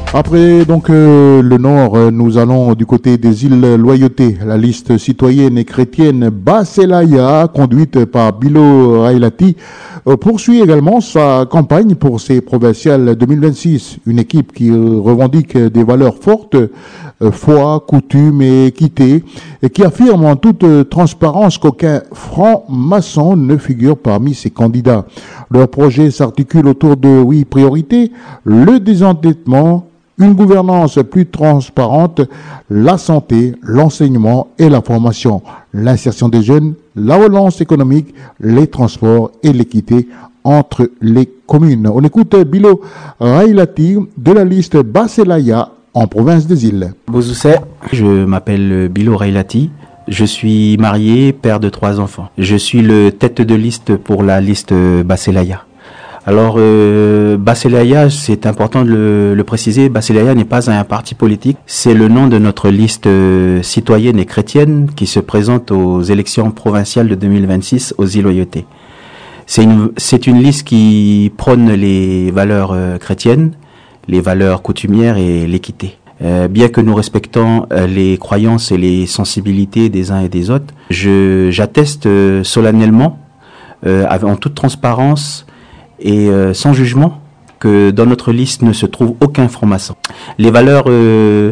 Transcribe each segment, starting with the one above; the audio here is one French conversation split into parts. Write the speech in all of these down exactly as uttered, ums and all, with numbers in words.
Après donc euh, le Nord, euh, nous allons du côté des îles Loyauté. La liste citoyenne et chrétienne Baselaya, conduite par Bilo Railati, euh, poursuit également sa campagne pour ses provinciales deux mille vingt-six. Une équipe qui euh, revendique des valeurs fortes, euh, foi, coutume et équité, et qui affirme en toute euh, transparence qu'aucun franc-maçon ne figure parmi ses candidats. Leur projet s'articule autour de huit priorités: le désendettement, une gouvernance plus transparente, la santé, l'enseignement et la formation, l'insertion des jeunes, la relance économique, les transports et l'équité entre les communes. On écoute Bilo Railati de la liste Baselaya en province des îles. Bozoussé, je m'appelle Bilo Railati. Je suis marié, père de trois enfants. Je suis le tête de liste pour la liste Baselaya. Alors, euh, Baselaya, c'est important de le, le préciser, Baselaya n'est pas un parti politique, c'est le nom de notre liste euh, citoyenne et chrétienne qui se présente aux élections provinciales de deux mille vingt-six aux îles Loyauté. C'est une, c'est une liste qui prône les valeurs euh, chrétiennes, les valeurs coutumières et l'équité. Euh, bien que nous respectons euh, les croyances et les sensibilités des uns et des autres, je, j'atteste euh, solennellement, euh, en toute transparence, et euh, sans jugement, que dans notre liste ne se trouve aucun franc-maçon. Les valeurs, euh,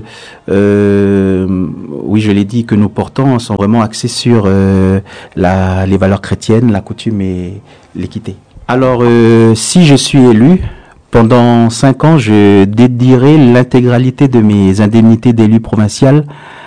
euh, oui je l'ai dit, que nous portons sont vraiment axées sur euh, la, les valeurs chrétiennes, la coutume et l'équité. Alors euh, si je suis élu, pendant cinq ans, je dédierai l'intégralité de mes indemnités d'élu provincial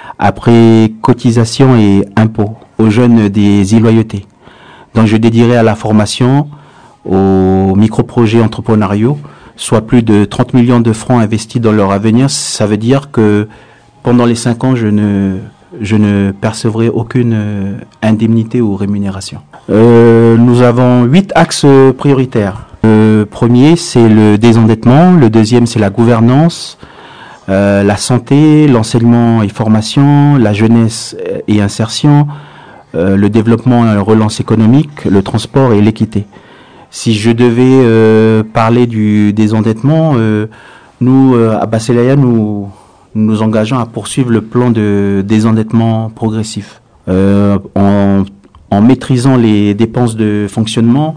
après cotisation et impôts aux jeunes des îles Loyauté. Donc je dédierai à la formation, aux micro-projets entrepreneuriaux, soit plus de trente millions de francs investis dans leur avenir. Ça veut dire que pendant les cinq ans, je ne, je ne percevrai aucune indemnité ou rémunération. Euh, nous avons huit axes prioritaires. Le premier, c'est le désendettement. Le deuxième, c'est la gouvernance, euh, la santé, l'enseignement et formation, la jeunesse et insertion, euh, le développement et la relance économique, le transport et l'équité. Si je devais euh, parler du désendettement, euh, nous, euh, à Baselaya, nous nous engageons à poursuivre le plan de désendettement progressif euh, en, en maîtrisant les dépenses de fonctionnement,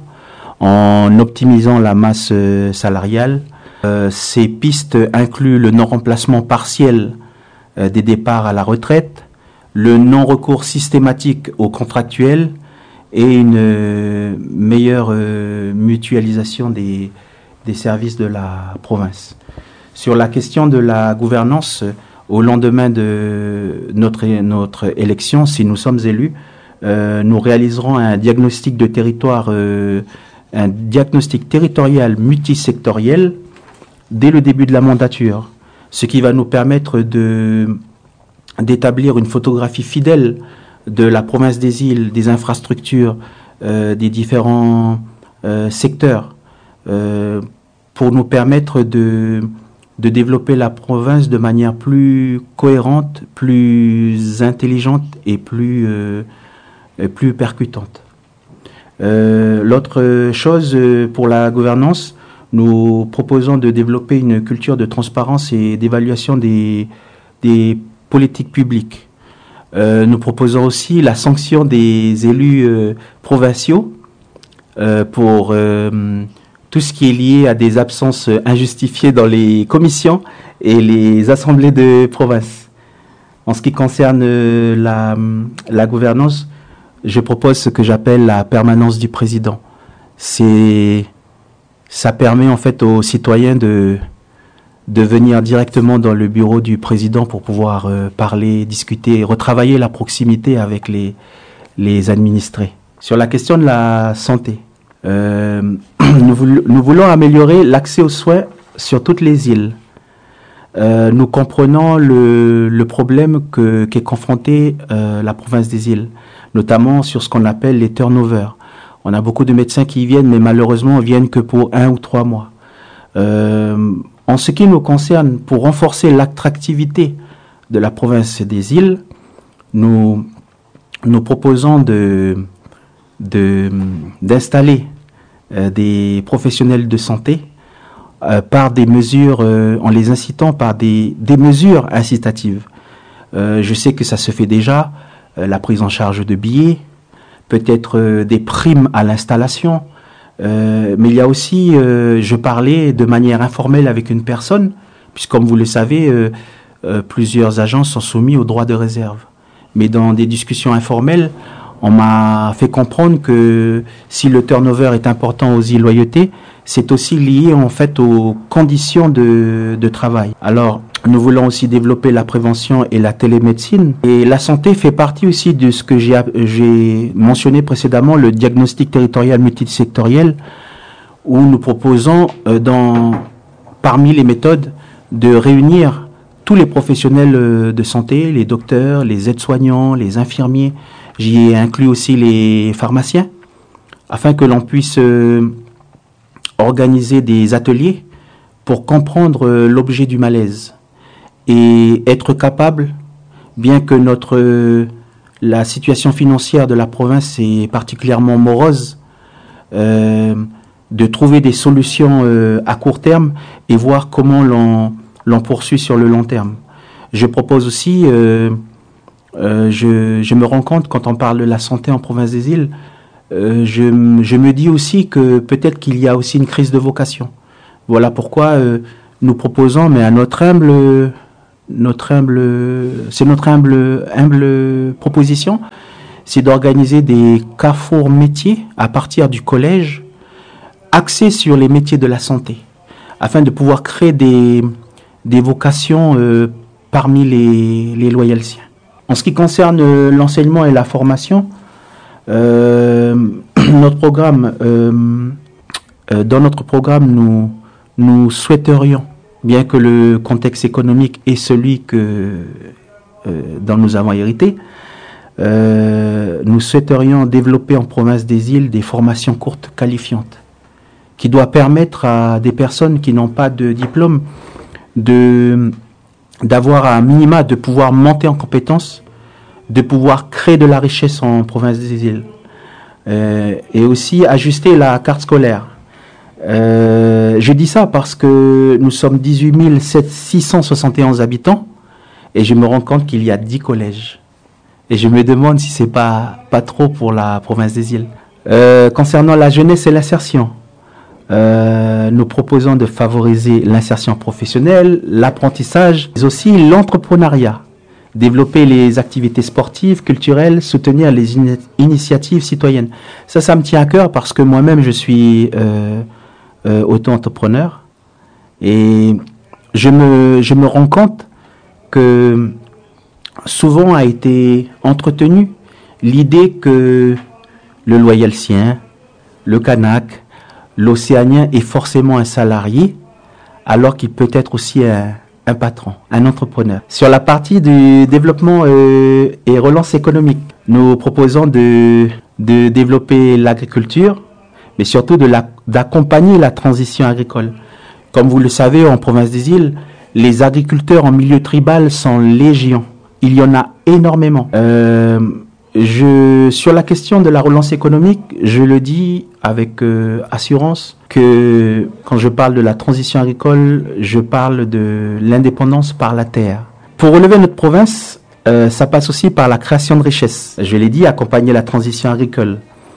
en optimisant la masse euh, salariale. Euh, ces pistes incluent le non-remplacement partiel euh, des départs à la retraite, le non-recours systématique aux contractuels, et une euh, meilleure euh, mutualisation des, des services de la province. Sur la question de la gouvernance, au lendemain de notre, notre élection, si nous sommes élus, euh, nous réaliserons un diagnostic de territoire, euh, un diagnostic territorial multisectoriel dès le début de la mandature, ce qui va nous permettre de, d'établir une photographie fidèle de la province des îles, des infrastructures, euh, des différents euh, secteurs, euh, pour nous permettre de, de développer la province de manière plus cohérente, plus intelligente et plus, euh, et plus percutante. Euh, l'autre chose euh, pour la gouvernance, nous proposons de développer une culture de transparence et d'évaluation des, des politiques publiques. Euh, nous proposons aussi la sanction des élus euh, provinciaux euh, pour euh, tout ce qui est lié à des absences injustifiées dans les commissions et les assemblées de province. En ce qui concerne euh, la, la gouvernance, je propose ce que j'appelle la permanence du président. C'est, ça permet en fait aux citoyens de de venir directement dans le bureau du président pour pouvoir euh, parler, discuter, retravailler la proximité avec les, les administrés. Sur la question de la santé, euh, nous, voulons, nous voulons améliorer l'accès aux soins sur toutes les îles. Euh, nous comprenons le, le problème que, qu'est confrontée euh, la province des îles, notamment sur ce qu'on appelle les turnovers. On a beaucoup de médecins qui viennent, mais malheureusement, ils viennent que pour un ou trois mois. Euh, En ce qui nous concerne, pour renforcer l'attractivité de la province des îles, nous, nous proposons de, de, d'installer euh, des professionnels de santé euh, par des mesures, euh, en les incitant par des, des mesures incitatives. Euh, je sais que ça se fait déjà, euh, la prise en charge de billets, peut-être euh, des primes à l'installation, euh, mais il y a aussi, euh, je parlais de manière informelle avec une personne, puisque comme vous le savez, euh, euh, plusieurs agences sont soumis au droit de réserve. Mais dans des discussions informelles, on m'a fait comprendre que si le turnover est important aux îles Loyauté, c'est aussi lié en fait aux conditions de, de travail. Alors, nous voulons aussi développer la prévention et la télémédecine. Et la santé fait partie aussi de ce que j'ai, j'ai mentionné précédemment, le diagnostic territorial multisectoriel, où nous proposons, euh, dans, parmi les méthodes, de réunir tous les professionnels de santé, les docteurs, les aides-soignants, les infirmiers. J'y ai inclus aussi les pharmaciens, afin que l'on puisse euh, organiser des ateliers pour comprendre euh, l'objet du malaise et être capable, bien que notre euh, la situation financière de la province est particulièrement morose, euh, de trouver des solutions euh, à court terme et voir comment l'on, l'on poursuit sur le long terme. Je propose aussi, euh, euh, je, je me rends compte quand on parle de la santé en province des îles, euh, je, je me dis aussi que peut-être qu'il y a aussi une crise de vocation. Voilà pourquoi euh, nous proposons, mais à notre humble, notre humble, c'est notre humble, humble proposition, c'est d'organiser des carrefours métiers à partir du collège, axés sur les métiers de la santé, afin de pouvoir créer des, des vocations euh, parmi les, les loyalsiens. En ce qui concerne euh, l'enseignement et la formation, euh, notre programme, euh, euh, dans notre programme, nous, nous souhaiterions, bien que le contexte économique est celui que, euh, dont nous avons hérité, euh, nous souhaiterions développer en province des îles des formations courtes qualifiantes, qui doit permettre à des personnes qui n'ont pas de diplôme de, d'avoir un minima, de pouvoir monter en compétences, de pouvoir créer de la richesse en province des îles, euh, et aussi ajuster la carte scolaire. Euh, je dis ça parce que nous sommes dix-huit mille six cent soixante et onze habitants et je me rends compte qu'il y a dix collèges. Et je me demande si c'est pas, pas trop pour la province des îles. Euh, concernant la jeunesse et l'insertion, euh, nous proposons de favoriser l'insertion professionnelle, l'apprentissage, mais aussi l'entrepreneuriat, développer les activités sportives, culturelles, soutenir les in- initiatives citoyennes. Ça, ça me tient à cœur parce que moi-même, je suis euh, euh, auto-entrepreneur et je me, je me rends compte que souvent a été entretenue l'idée que le loyalsien, le kanak, l'océanien est forcément un salarié, alors qu'il peut être aussi un, un patron, un entrepreneur. Sur la partie du développement euh, et relance économique, nous proposons de, de développer l'agriculture, mais surtout de la, d'accompagner la transition agricole. Comme vous le savez, en province des îles, les agriculteurs en milieu tribal sont légion. Il y en a énormément. Euh, je, sur la question de la relance économique, je le dis avec euh, assurance que quand je parle de la transition agricole, je parle de l'indépendance par la terre. Pour relever notre province, euh, ça passe aussi par la création de richesses. Je l'ai dit, accompagner la transition agricole.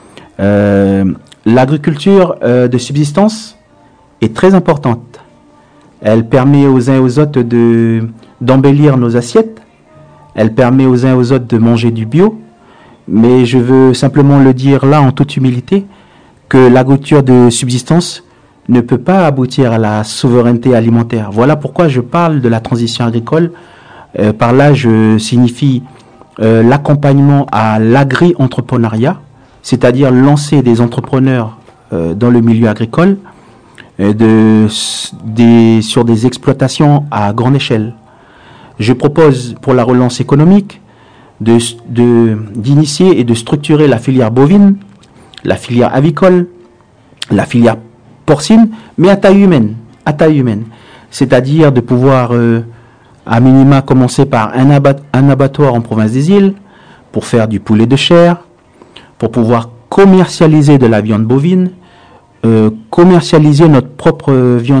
Euh, l'agriculture euh, de subsistance est très importante. Elle permet aux uns et aux autres de, d'embellir nos assiettes. Elle permet aux uns et aux autres de manger du bio. Mais je veux simplement le dire là en toute humilité, que l'agriculture de subsistance ne peut pas aboutir à la souveraineté alimentaire. Voilà pourquoi je parle de la transition agricole. Euh, par là, je signifie euh, l'accompagnement à l'agri-entrepreneuriat, c'est-à-dire lancer des entrepreneurs euh, dans le milieu agricole euh, de, des, sur des exploitations à grande échelle. Je propose pour la relance économique de, de, d'initier et de structurer la filière bovine, la filière avicole, la filière porcine, mais à taille humaine, à taille humaine. C'est-à-dire de pouvoir, euh, à minima, commencer par un, abat, un abattoir en province des îles pour faire du poulet de chair, pour pouvoir commercialiser de la viande bovine, euh, commercialiser notre propre viande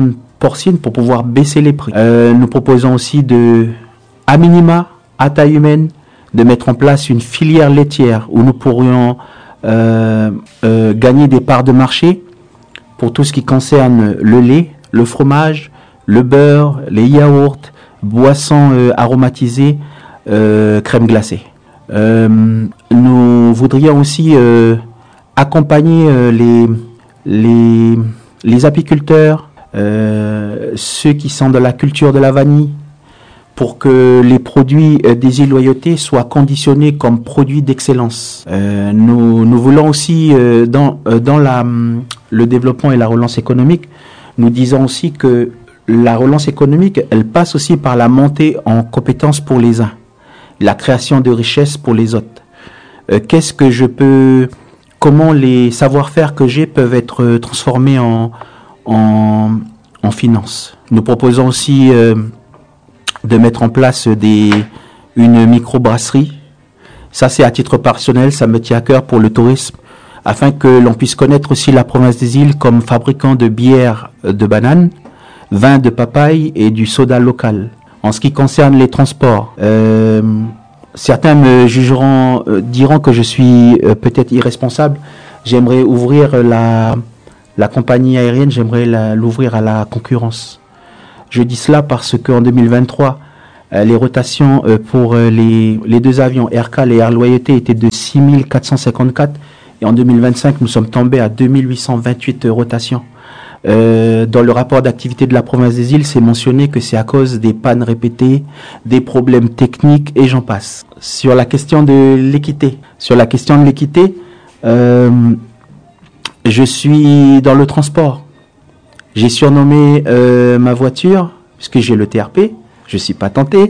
porcine pour pouvoir baisser les prix. Euh, nous proposons aussi de, à minima, à taille humaine, de mettre en place une filière laitière où nous pourrions euh, euh, gagner des parts de marché pour tout ce qui concerne le lait, le fromage, le beurre, les yaourts, boissons euh, aromatisées, euh, crème glacée. Euh, nous voudrions aussi euh, accompagner euh, les, les, les apiculteurs, euh, ceux qui sont de la culture de la vanille, pour que les produits euh, des îles Loyauté soient conditionnés comme produits d'excellence. Euh, nous, nous voulons aussi, euh, dans, euh, dans la, le développement et la relance économique, nous disons aussi que la relance économique, elle passe aussi par la montée en compétences pour les uns, la création de richesses pour les autres. Euh, qu'est-ce que je peux, comment les savoir-faire que j'ai peuvent être transformés en, en, en finances. Nous proposons aussi euh, de mettre en place des, une microbrasserie. Ça, c'est à titre personnel, ça me tient à cœur pour le tourisme, afin que l'on puisse connaître aussi la province des îles comme fabricant de bière de banane, vin de papaye et du soda local. En ce qui concerne les transports, euh, certains me jugeront, euh, diront que je suis euh, peut-être irresponsable. J'aimerais ouvrir la, la compagnie aérienne, j'aimerais la, l'ouvrir à la concurrence. Je dis cela parce qu'en deux mille vingt-trois, euh, les rotations euh, pour euh, les, les deux avions Aircal et Air Loyauté étaient de six mille quatre cent cinquante-quatre et en deux mille vingt-cinq, nous sommes tombés à deux mille huit cent vingt-huit rotations. Euh, dans le rapport d'activité de la province des îles, c'est mentionné que c'est à cause des pannes répétées, des problèmes techniques et j'en passe. Sur la question de l'équité, sur la question de l'équité, euh, je suis dans le transport. J'ai surnommé euh, ma voiture, puisque j'ai le T R P, je suis patenté.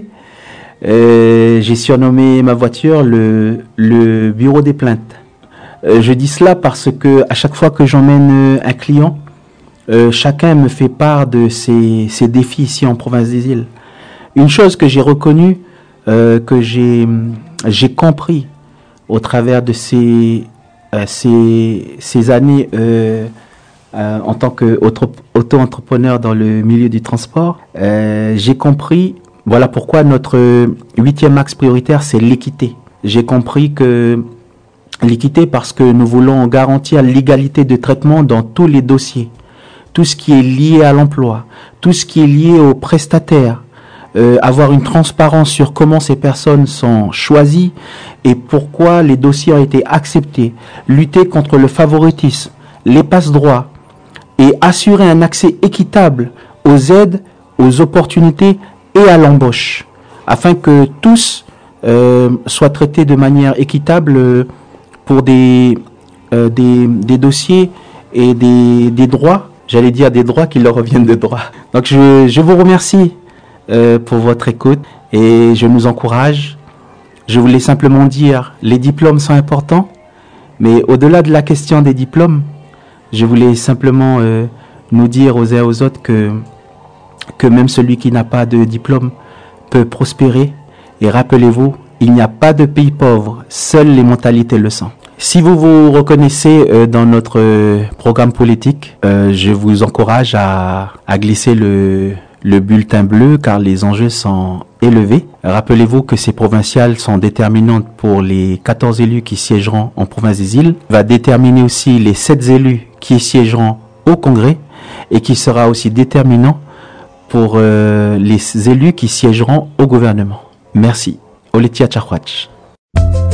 Euh, j'ai surnommé ma voiture le, le bureau des plaintes. Euh, je dis cela parce que à chaque fois que j'emmène un client, Euh, chacun me fait part de ses, ses défis ici en province des îles. Une chose que j'ai reconnue, euh, que j'ai, j'ai compris au travers de ces, euh, ces, ces années euh, euh, en tant qu'auto-entrepreneur dans le milieu du transport, euh, j'ai compris, voilà pourquoi notre huitième axe prioritaire, c'est l'équité. J'ai compris que l'équité parce que nous voulons garantir l'égalité de traitement dans tous les dossiers. Tout ce qui est lié à l'emploi, tout ce qui est lié aux prestataires, euh, avoir une transparence sur comment ces personnes sont choisies et pourquoi les dossiers ont été acceptés, lutter contre le favoritisme, les passe-droits et assurer un accès équitable aux aides, aux opportunités et à l'embauche, afin que tous euh, soient traités de manière équitable pour des, euh, des, des dossiers et des, des droits. J'allais dire des droits qui leur reviennent de droit. Donc je, je vous remercie euh, pour votre écoute et je nous encourage. Je voulais simplement dire, les diplômes sont importants, mais au-delà de la question des diplômes, je voulais simplement euh, nous dire aux uns et aux autres que, que même celui qui n'a pas de diplôme peut prospérer. Et rappelez-vous, il n'y a pas de pays pauvre, seules les mentalités le sont. Si vous vous reconnaissez euh, dans notre euh, programme politique, euh, je vous encourage à, à glisser le, le bulletin bleu car les enjeux sont élevés. Rappelez-vous que ces provinciales sont déterminantes pour les quatorze élus qui siégeront en province des îles, va déterminer aussi les sept élus qui siégeront au Congrès et qui sera aussi déterminant pour euh, les élus qui siégeront au gouvernement. Merci. Oletia Tchahwatch.